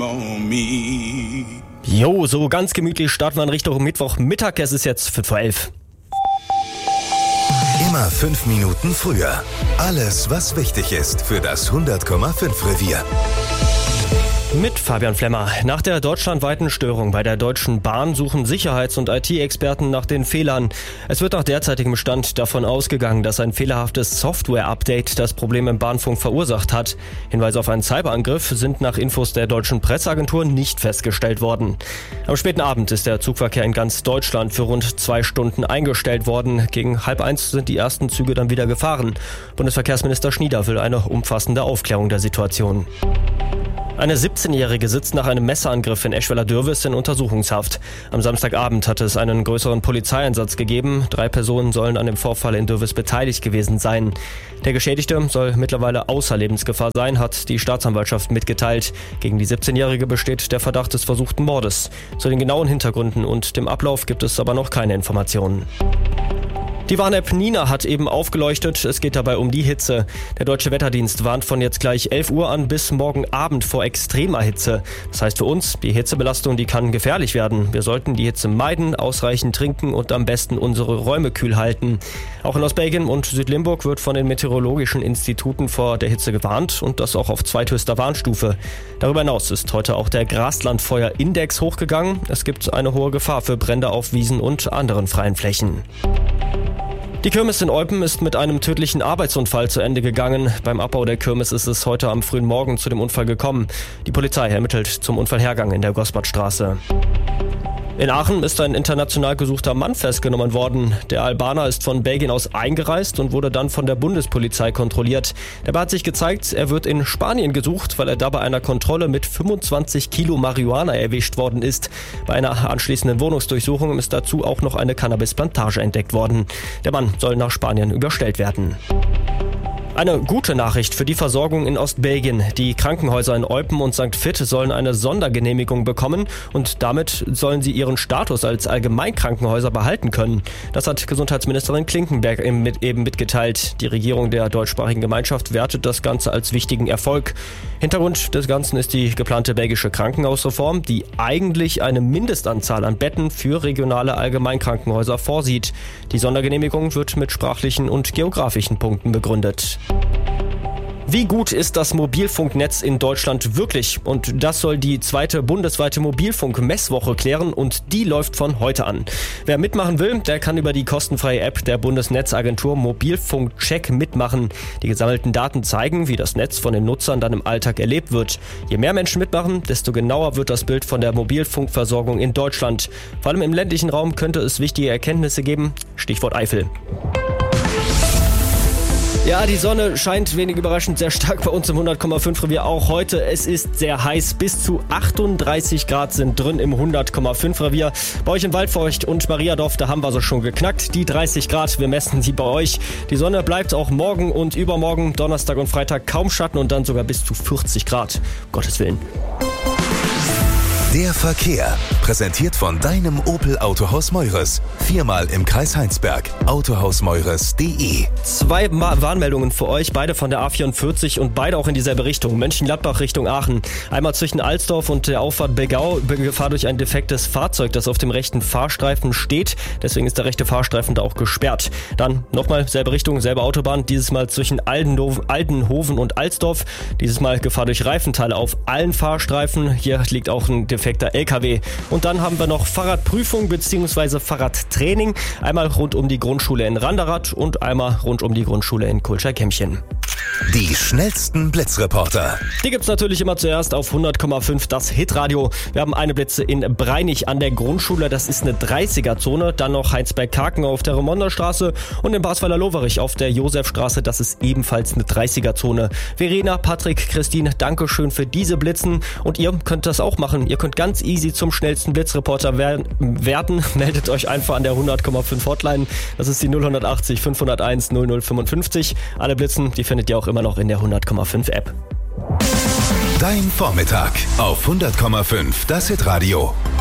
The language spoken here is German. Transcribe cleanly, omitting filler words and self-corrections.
on me. Jo, so ganz gemütlich starten wir in Richtung Mittwochmittag. Es ist jetzt 5:11. Immer 5 Minuten früher. Alles, was wichtig ist für das 100,5 Revier. Mit Fabian Flemmer. Nach der deutschlandweiten Störung bei der Deutschen Bahn suchen Sicherheits- und IT-Experten nach den Fehlern. Es wird nach derzeitigem Stand davon ausgegangen, dass ein fehlerhaftes Software-Update das Problem im Bahnfunk verursacht hat. Hinweise auf einen Cyberangriff sind nach Infos der deutschen Presseagentur nicht festgestellt worden. Am späten Abend ist der Zugverkehr in ganz Deutschland für rund 2 Stunden eingestellt worden. Gegen 12:30 sind die ersten Züge dann wieder gefahren. Bundesverkehrsminister Schnieder will eine umfassende Aufklärung der Situation. Eine 17-Jährige sitzt nach einem Messerangriff in Eschweiler-Dürvis in Untersuchungshaft. Am Samstagabend hatte es einen größeren Polizeieinsatz gegeben. 3 Personen sollen an dem Vorfall in Dürvis beteiligt gewesen sein. Der Geschädigte soll mittlerweile außer Lebensgefahr sein, hat die Staatsanwaltschaft mitgeteilt. Gegen die 17-Jährige besteht der Verdacht des versuchten Mordes. Zu den genauen Hintergründen und dem Ablauf gibt es aber noch keine Informationen. Die Warn-App Nina hat eben aufgeleuchtet. Es geht dabei um die Hitze. Der Deutsche Wetterdienst warnt von jetzt gleich 11 Uhr an bis morgen Abend vor extremer Hitze. Das heißt für uns, die Hitzebelastung, die kann gefährlich werden. Wir sollten die Hitze meiden, ausreichend trinken und am besten unsere Räume kühl halten. Auch in Ostbelgien und Südlimburg wird von den meteorologischen Instituten vor der Hitze gewarnt und das auch auf zweithöchster Warnstufe. Darüber hinaus ist heute auch der Graslandfeuerindex hochgegangen. Es gibt eine hohe Gefahr für Brände auf Wiesen und anderen freien Flächen. Die Kirmes in Eupen ist mit einem tödlichen Arbeitsunfall zu Ende gegangen. Beim Abbau der Kirmes ist es heute am frühen Morgen zu dem Unfall gekommen. Die Polizei ermittelt zum Unfallhergang in der Gosbardstraße. In Aachen ist ein international gesuchter Mann festgenommen worden. Der Albaner ist von Belgien aus eingereist und wurde dann von der Bundespolizei kontrolliert. Dabei hat sich gezeigt, er wird in Spanien gesucht, weil er da bei einer Kontrolle mit 25 Kilo Marihuana erwischt worden ist. Bei einer anschließenden Wohnungsdurchsuchung ist dazu auch noch eine Cannabisplantage entdeckt worden. Der Mann soll nach Spanien überstellt werden. Eine gute Nachricht für die Versorgung in Ostbelgien. Die Krankenhäuser in Eupen und St. Vith sollen eine Sondergenehmigung bekommen und damit sollen sie ihren Status als Allgemeinkrankenhäuser behalten können. Das hat Gesundheitsministerin Klinkenberg eben mitgeteilt. Die Regierung der deutschsprachigen Gemeinschaft wertet das Ganze als wichtigen Erfolg. Hintergrund des Ganzen ist die geplante belgische Krankenhausreform, die eigentlich eine Mindestanzahl an Betten für regionale Allgemeinkrankenhäuser vorsieht. Die Sondergenehmigung wird mit sprachlichen und geografischen Punkten begründet. Wie gut ist das Mobilfunknetz in Deutschland wirklich? Und das soll die 2. bundesweite Mobilfunk-Messwoche klären und die läuft von heute an. Wer mitmachen will, der kann über die kostenfreie App der Bundesnetzagentur Mobilfunkcheck mitmachen. Die gesammelten Daten zeigen, wie das Netz von den Nutzern dann im Alltag erlebt wird. Je mehr Menschen mitmachen, desto genauer wird das Bild von der Mobilfunkversorgung in Deutschland. Vor allem im ländlichen Raum könnte es wichtige Erkenntnisse geben. Stichwort Eifel. Ja, die Sonne scheint wenig überraschend sehr stark bei uns im 100,5 Revier auch heute. Es ist sehr heiß, bis zu 38 Grad sind drin im 100,5 Revier. Bei euch in Waldfeucht und Mariadorf, da haben wir so schon geknackt. Die 30 Grad, wir messen sie bei euch. Die Sonne bleibt auch morgen und übermorgen, Donnerstag und Freitag kaum Schatten und dann sogar bis zu 40 Grad. Um Gottes Willen. Der Verkehr, präsentiert von deinem Opel Autohaus Meures. 4-mal im Kreis Heinsberg. Autohausmeures.de. 2 Warnmeldungen für euch, beide von der A44 und beide auch in dieselbe Richtung. Mönchengladbach Richtung Aachen. Einmal zwischen Alsdorf und der Auffahrt Begau, Gefahr durch ein defektes Fahrzeug, das auf dem rechten Fahrstreifen steht. Deswegen ist der rechte Fahrstreifen da auch gesperrt. Dann nochmal selbe Richtung, selbe Autobahn. Dieses Mal zwischen Aldenhoven und Alsdorf. Dieses Mal Gefahr durch Reifenteile auf allen Fahrstreifen. Hier liegt auch ein defekter LKW. Und dann haben wir noch Fahrradprüfung bzw. Fahrradtraining. Einmal rund um die Grundschule in Randerath und einmal rund um die Grundschule in Kulscher-Kämmchen. Die schnellsten Blitzreporter. Die gibt's natürlich immer zuerst auf 100,5 das Hitradio. Wir haben eine Blitze in Breinig an der Grundschule. Das ist eine 30er-Zone. Dann noch Heinsberg-Karken auf der Remonderstraße und in Basweiler-Loverich auf der Josefstraße. Das ist ebenfalls eine 30er-Zone. Verena, Patrick, Christine, Dankeschön für diese Blitzen. Und ihr könnt das auch machen. Ihr könnt ganz easy zum schnellsten Blitzreporter werden. Meldet euch einfach an der 100,5 Hotline. Das ist die 0180 501 0055. Alle Blitzen, die findet ihr auch immer noch in der 100,5 App. Dein Vormittag auf 100,5 das Hitradio.